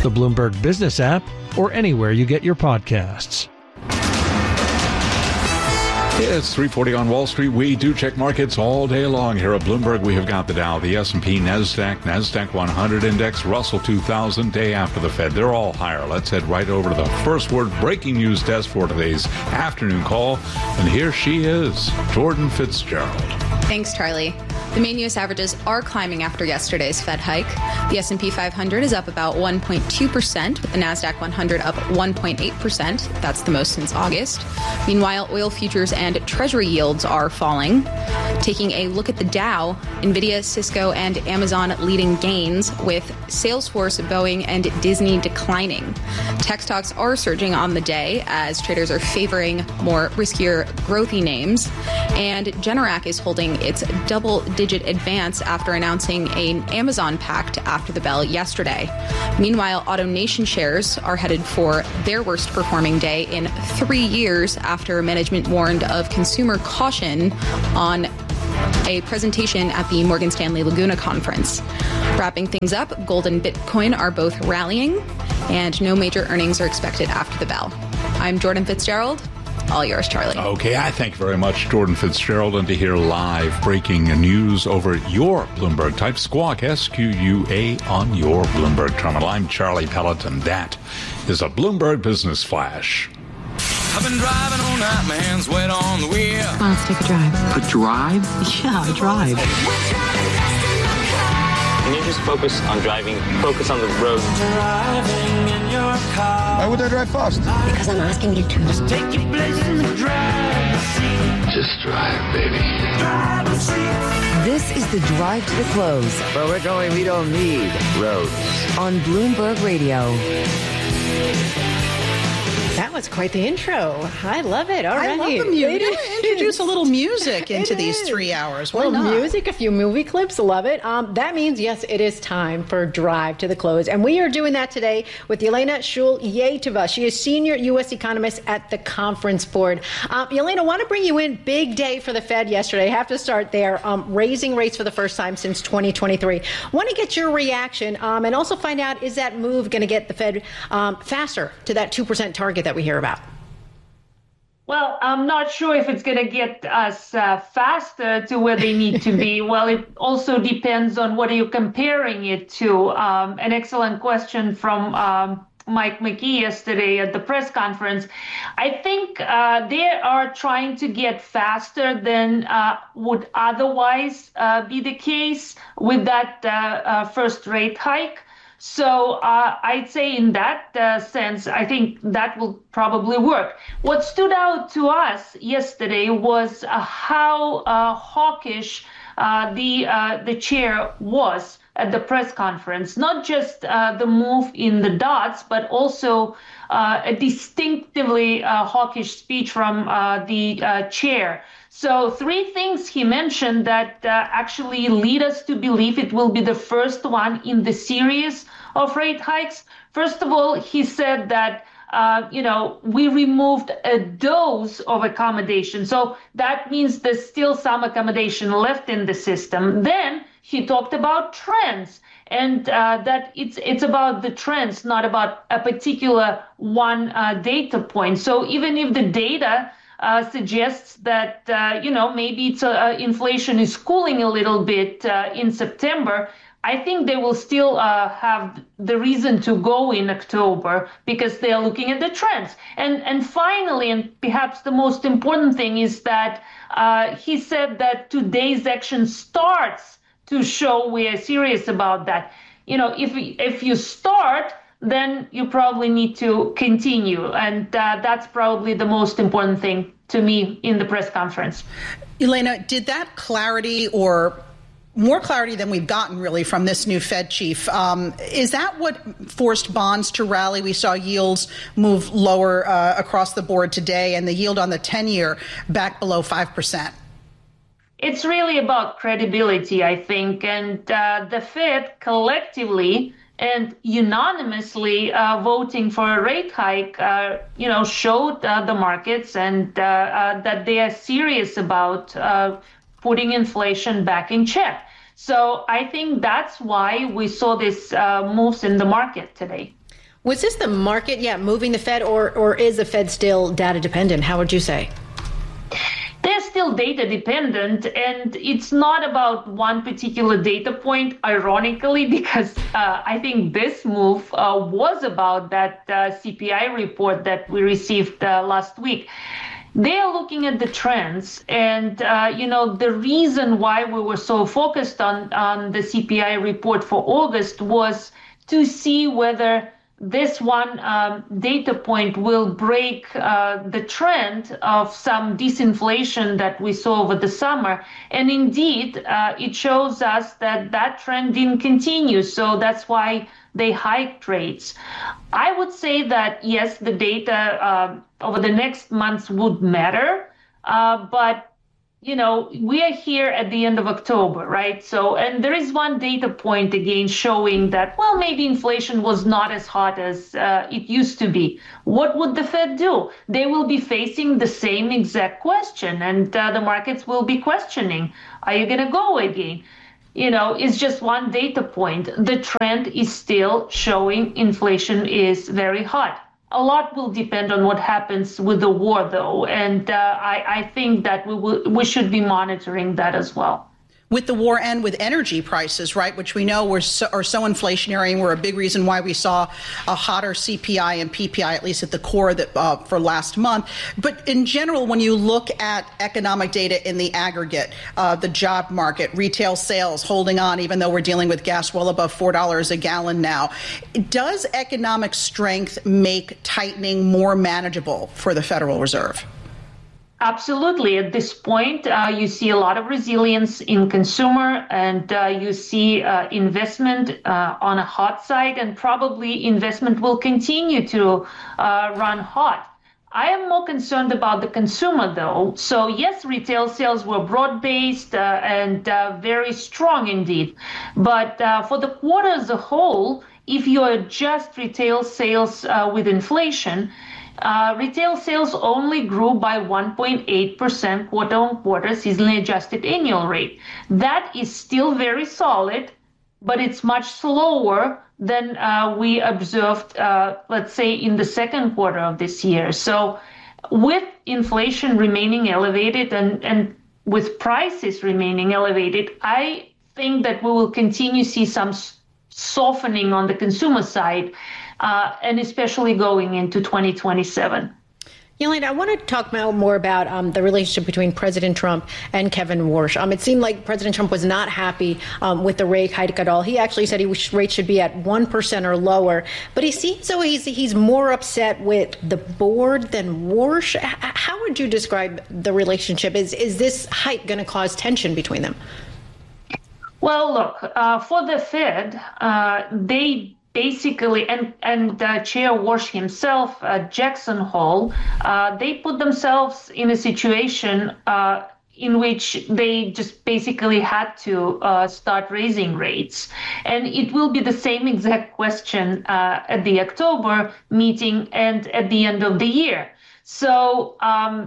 the Bloomberg Business app, or anywhere you get your podcasts. It's 3:40 on Wall Street. We do check markets all day long here at Bloomberg. We have got the Dow, the S&P, NASDAQ 100 index, Russell 2000, day after the Fed. They're all higher. Let's head right over to the first word breaking news desk for today's afternoon call. And here she is, Jordan Fitzgerald. Thanks, Charlie. The main U.S. averages are climbing after yesterday's Fed hike. The S&P 500 is up about 1.2%, with the NASDAQ 100 up 1.8%. That's the most since August. Meanwhile, oil futures and Treasury yields are falling. Taking a look at the Dow, NVIDIA, Cisco, and Amazon leading gains, with Salesforce, Boeing, and Disney declining. Tech stocks are surging on the day as traders are favoring more riskier, growthy names. And Generac is holding its double-digit advance after announcing an Amazon pact after the bell yesterday. Meanwhile, AutoNation shares are headed for their worst performing day in 3 years after management warned of consumer caution on a presentation at the Morgan Stanley Laguna conference. Wrapping things up, gold and Bitcoin are both rallying, and no major earnings are expected after the bell. I'm Jordan Fitzgerald. All yours, Charlie. Okay, I thank you very much, Jordan Fitzgerald. And to hear live breaking news over your Bloomberg, type Squawk, SQUA, on your Bloomberg terminal. I'm Charlie Pelleton. That is a Bloomberg Business Flash. I've been driving all night, my hands wet on the wheel. Come on, let's take a drive. A drive? Yeah, a drive. Can you just focus on driving? Focus on the road. Driving in your car. Why would I drive fast? Because I'm asking you to. Just take your place in the driver's seat. Just drive, baby. Driver's seat. This is the Drive to the Close. Where we're going, we don't need roads. On Bloomberg Radio. That was quite the intro. I love it. All right. I love the music. Introduce a little music into these 3 hours. Why not? Music, a few movie clips. Love it. That means, yes, it is time for Drive to the Close. And we are doing that today with Yelena Shuleyeva. She is senior U.S. economist at the Conference Board. Yelena, I want to bring you in. Big day for the Fed yesterday. I have to start there. Raising rates for the first time since 2023. Want to get your reaction and also find out, is that move going to get the Fed faster to that 2% target that we hear about? Well, I'm not sure if it's going to get us faster to where they need to be. Well, it also depends on what are you comparing it to. An excellent question from Mike McKee yesterday at the press conference. I think they are trying to get faster than would otherwise be the case with that first rate hike. So I'd say in that sense, I think that will probably work. What stood out to us yesterday was how hawkish the chair was at the press conference. Not just the move in the dots, but also a distinctively hawkish speech from the chair. So 3 things he mentioned that actually lead us to believe it will be the first one in the series of rate hikes. First of all, he said that, we removed a dose of accommodation. So that means there's still some accommodation left in the system. Then he talked about trends and that it's about the trends, not about a particular one data point. So even if the data suggests that, maybe it's inflation is cooling a little bit in September, I think they will still have the reason to go in October because they're looking at the trends. And finally, and perhaps the most important thing is that he said that today's action starts to show we are serious about that. If you start, then you probably need to continue. And that's probably the most important thing to me in the press conference. Yelena, did that clarity, or more clarity than we've gotten really from this new Fed chief, is that what forced bonds to rally? We saw yields move lower across the board today, and the yield on the 10-year back below 5%. It's really about credibility, I think. And the Fed collectively and unanimously voting for a rate hike, showed the markets and that they are serious about putting inflation back in check. So I think that's why we saw these moves in the market today. Was this the market, moving the Fed, or is the Fed still data dependent? How would you say? They're still data dependent, and it's not about one particular data point, ironically, because I think this move was about that CPI report that we received last week. They are looking at the trends, and the reason why we were so focused on the CPI report for August was to see whether this one data point will break the trend of some disinflation that we saw over the summer. And indeed, it shows us that trend didn't continue. So that's why they hiked rates. I would say that, yes, the data over the next months would matter, but we are here at the end of October, right? So, and there is one data point again showing that, well, maybe inflation was not as hot as it used to be. What would the Fed do? They will be facing the same exact question, and the markets will be questioning, are you going to go again? It's just one data point. The trend is still showing inflation is very hot. A lot will depend on what happens with the war, though, and I think that we should be monitoring that as well. With the war and with energy prices, right, which we know are so inflationary and were a big reason why we saw a hotter CPI and PPI, at least at the core for last month. But in general, when you look at economic data in the aggregate, the job market, retail sales holding on, even though we're dealing with gas well above $4 a gallon now, does economic strength make tightening more manageable for the Federal Reserve? Absolutely. At this point, you see a lot of resilience in consumer, and you see investment on a hot side, and probably investment will continue to run hot. I am more concerned about the consumer, though. So, yes, retail sales were broad-based and very strong indeed. But for the quarter as a whole, if you adjust retail sales with inflation, retail sales only grew by 1.8% quarter on quarter, seasonally adjusted annual rate. That is still very solid, but it's much slower than we observed, let's say, in the second quarter of this year. So with inflation remaining elevated and with prices remaining elevated, I think that we will continue to see some softening on the consumer side, and especially going into 2027. Yelena, I want to talk more about the relationship between President Trump and Kevin Warsh. It seemed like President Trump was not happy with the rate hike at all. He actually said rates should be at 1% or lower. But he seems so he's more upset with the board than Warsh. How would you describe the relationship? Is this hike going to cause tension between them? Well, look, for the Fed, they basically, and Chair Warsh himself, Jackson Hole, they put themselves in a situation in which they just basically had to start raising rates. And it will be the same exact question at the October meeting and at the end of the year. So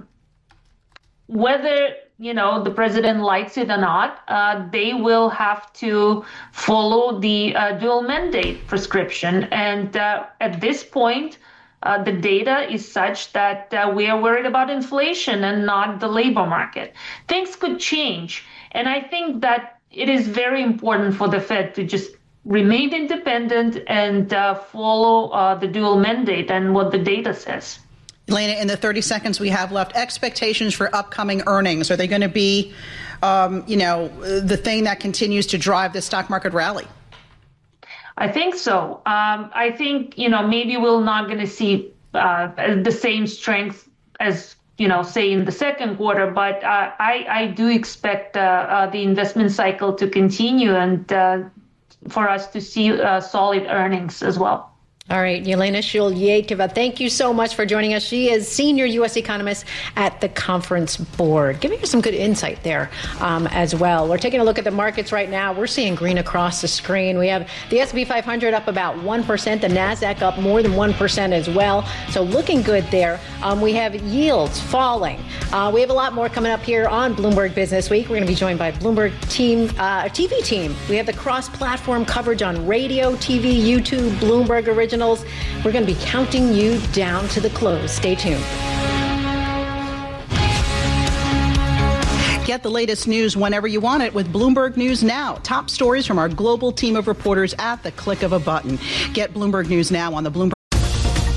whether the president likes it or not, they will have to follow the dual mandate prescription. And at this point, the data is such that we are worried about inflation and not the labor market. Things could change. And I think that it is very important for the Fed to just remain independent and follow the dual mandate and what the data says. Yelena, in the 30 seconds we have left, expectations for upcoming earnings, are they going to be, the thing that continues to drive the stock market rally? I think so. I think, maybe we're not going to see the same strength as, say in the second quarter, but I do expect the investment cycle to continue and for us to see solid earnings as well. All right, Yelena Shulyatova, thank you so much for joining us. She is senior U.S. economist at the Conference Board, giving us some good insight there as well. We're taking a look at the markets right now. We're seeing green across the screen. We have the S&P 500 up about 1%, the NASDAQ up more than 1% as well. So looking good there. We have yields falling. We have a lot more coming up here on Bloomberg Business Week. We're going to be joined by Bloomberg TV team. We have the cross-platform coverage on radio, TV, YouTube, Bloomberg Original. professionals. We're going to be counting you down to the close. Stay tuned. Get the latest news whenever you want it with Bloomberg News Now. Top stories from our global team of reporters at the click of a button. Get Bloomberg News Now on the Bloomberg